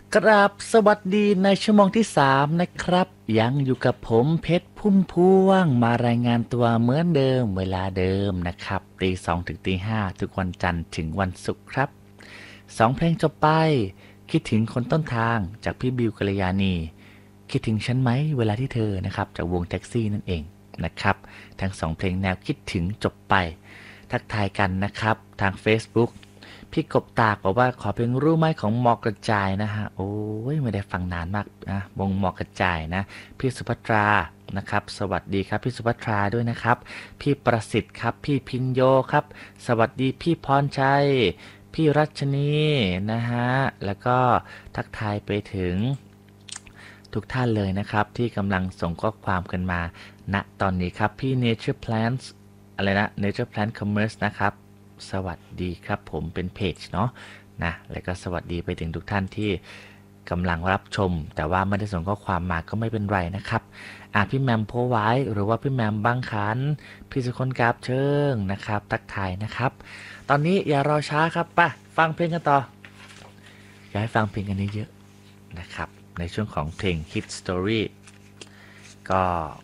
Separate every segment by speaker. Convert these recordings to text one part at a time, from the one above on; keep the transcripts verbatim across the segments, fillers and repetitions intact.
Speaker 1: กราบสวัสดีในชั่วโมงที่สามนะครับยังอยู่กับผมเพชรพุ่มพวงมารายงานตัวเหมือนเดิมเวลาเดิมนะครับตีสองถึงตีห้าทุกวันจันทร์ถึงวันศุกร์ครับสองเพลงจบไปคิดถึงคนต้นทางจากพี่บิวกัลยาณีคิดถึงฉันไหมเวลาที่เธอนะครับจากวงแท็กซี่นั่นเองนะครับทั้งสองเพลงแนวคิดถึงจบไปทักทายกันนะครับทาง Facebookพี่กบตากบอกว่าขอเพลงรู้ไหมของหมอกกระจายนะฮะโอ้ยไม่ได้ฟังนานมากนะวงหมอกกระจายนะพี่สุภัทรานะครับสวัสดีครับพี่สุภัทราด้วยนะครับพี่ประสิทธิ์ครับพี่พินโยครับสวัสดีพี่พรชัยพี่รัชนีนะฮะแล้วก็ทักทายไปถึงทุกท่านเลยนะครับที่กำลังส่งข้อความกันมาณตอนนี้ครับพี่ Nature Plants อะไรนะ Nature Plant Commerce นะครับสวัสดีครับผมเป็นเพจเนาะนะแล้วก็สวัสดีไปถึงทุกท่านที่กำลังรับชมแต่ว่าไม่ได้ส่งข้อความมาก็ไม่เป็นไรนะครับอ่ะพี่แมมโพไว้หรือว่าพี่แมมบางขันพี่สุคนกราบเชิงนะครับทักทายนะครับตอนนี้อย่ารอช้าครับป่ะฟังเพลงกันต่ออยากให้ฟังเพลงกันเยอะๆนะครับในช่วงของเพลง Hit Story ก็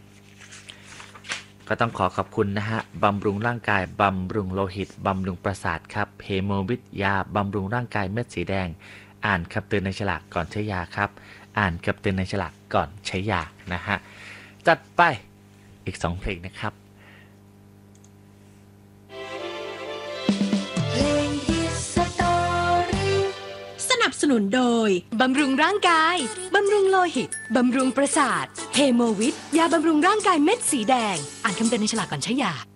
Speaker 1: ก็ต้องขอขอบคุณนะฮะบำรุงร่างกายบำรุงโลหิตบำรุงประสาทครับเฮโมวิทยาบำรุงร่างกายเม็ดสีแดงอ่านคำเตือนในฉลากก่อนใช้ยาครับอ่านคำเตือนในฉลากก่อนใช้ยานะฮะจัดไปอีกสองเพลงนะครับ
Speaker 2: สนับสนุนโดยบำรุงร่างกายบำรุงโลหิตบำรุงประสาทเฮโมวิทยาบำรุงร่างกายเม็ดสีแดงอ่านคำเตือนในฉลากก่อนใช้ยา